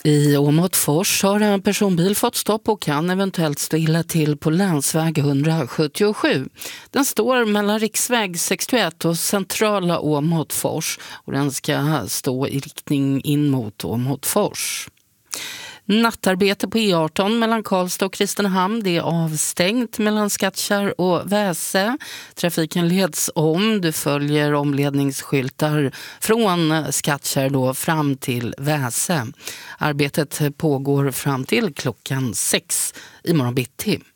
I Åmotfors har en personbil fått stopp och kan eventuellt stå illa till på länsväg 177. Den står mellan riksväg 61 och centrala Åmotfors och den ska stå i riktning in mot Åmotfors. Nattarbete på E18 mellan Karlstad och Kristinehamn, det är avstängt mellan Skattkärr och Väse. Trafiken leds om, du följer omledningsskyltar från Skattkärr då fram till Väse. Arbetet pågår fram till klockan 6 i morgon bitti.